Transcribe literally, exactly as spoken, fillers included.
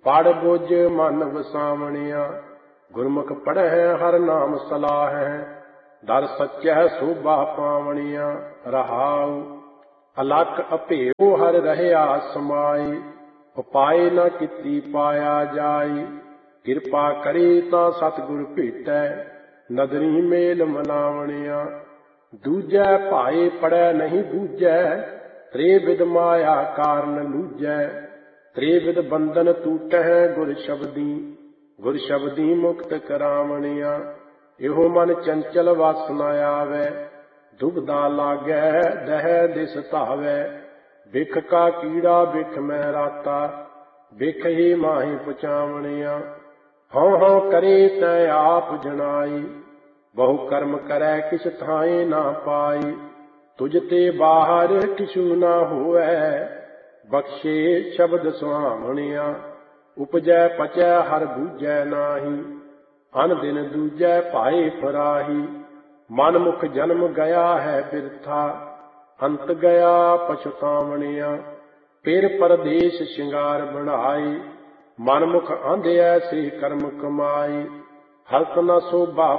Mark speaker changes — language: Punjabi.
Speaker 1: ਪੜ ਬੁੱਝ ਮਨ ਵਸਾਵਣਿਆ, ਗੁਰਮੁਖ ਪੜ੍ਹੈ ਹਰ ਨਾਮ ਸਲਾਹੈ, ਦਰ ਸੱਚੈ ਸੋਭਾ ਪਾਵਣੀਆਂ। ਰਹਾਉ ਅਲਖ ਅਭੇਉ ਹਰ ਰਹਿਆ ਸਮਾਈ, ਉਪਾਇ ਨ ਕੀਤੀ ਪਾਇਆ ਜਾਈ। ਕਿਰਪਾ ਕਰੀ ਤਾਂ ਸਤਿਗੁਰ ਭੇਟੈ, ਨਦਰੀ ਮੇਲ ਮਲਾਵਣਿਆ। ਦੂਜੈ ਭਾਏ ਪੜੈ ਨਹੀਂ ਬੂਝੈ, ਤ੍ਰੇ ਬਿਦ ਮਾਇਆ ਕਾਰਨ ਲੂਝੈ। ਤ੍ਰੇ ਬਿਦ ਬੰਧਨ ਟੂਟਹਿ ਗੁਰ ਸ਼ਬਦੀ, ਗੁਰ ਸ਼ਬਦੀ ਮੁਕਤ ਕਰਾਵਣਿਆ। ਇਹੋ ਮਨ ਚੰਚਲ ਵਸ ਨ ਆਵੈ, ਦੁਬਦਾ ਲਾਗੈ ਦਹਿ ਦਿਸ ਧਾਵੈ। ਬਿਖ ਕਾ ਕੀੜਾ ਬਿਖ ਮੈਂ ਰਾਤਾ, ਬਿਖ ਹੀ ਮਾਹੀ ਪਹੁੰਚਾਵਣਿਆ। ਹਉ ਹਉ ਕਰੇ ਤੈ ਆਪ ਜਣਾਈ, ਬਹੁ ਕਰਮ ਕਰੈ ਕਿਛ ਥਾਏ ਨਾ ਪਾਈ। ਤੁਝ ਤੇ ਬਾਹਰ ਕਿਛੂ ਨਾ ਹੋਵੈ, ਬਖਸ਼ੇ ਸ਼ਬਦ ਸੁਹਾਵਣਿਆ। ਉਪਜੈ ਪਚੈ ਹਰ ਬੂਝੈ ਨਾਹੀ, ਅਨ ਦਿਨ ਦੂਜੈ ਭਾਏ ਫਰਾਹੀ। ਮਨ ਮੁਖ ਜਨਮ ਗਿਆ ਹੈ ਬਿਰਥਾ, ਅੰਤ ਗਿਆ ਪਛਤਾਵਣਿਆ। ਫਿਰ ਪਰਦੇਸ ਸ਼ਿੰਗਾਰ ਬਣਾਈ, ਮਨ ਮੁਖ ਆਂਧਿਆ ਸੇ ਕਰਮ ਕਮਾਈ। ਹਲਤ ਨ ਸੋਭਾ